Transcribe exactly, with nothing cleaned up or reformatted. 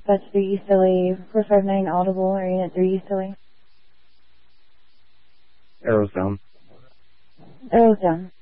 dispatch three East L A, four five nine audible, or unit three East L A. Arrows down. Arrows down.